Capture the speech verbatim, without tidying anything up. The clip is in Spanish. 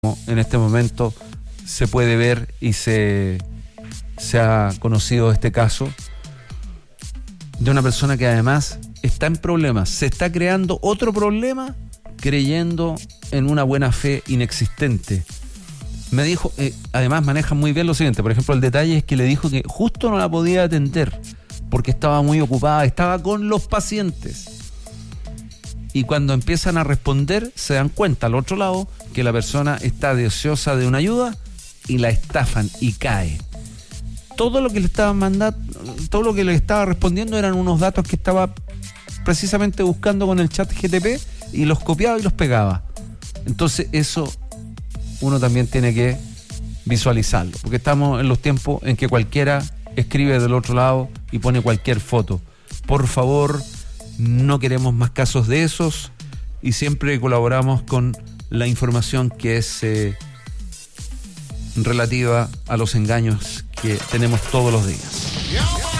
En este momento se puede ver y se, se ha conocido este caso de una persona que además está en problemas, se está creando otro problema creyendo en una buena fe inexistente. Me dijo, eh, además maneja muy bien lo siguiente, por ejemplo el detalle es que le dijo que justo no la podía atender porque estaba muy ocupada, estaba con los pacientes. Y cuando empiezan a responder se dan cuenta al otro lado que la persona está deseosa de una ayuda y la estafan y cae. Todo lo que le estaba mandando, todo lo que le estaba respondiendo eran unos datos que estaba precisamente buscando con el chat G T P y los copiaba y los pegaba. Entonces eso uno también tiene que visualizarlo, porque estamos en los tiempos en que cualquiera escribe del otro lado y pone cualquier foto. Por favor, no queremos más casos de esos y siempre colaboramos con la información que es eh, relativa a los engaños que tenemos todos los días.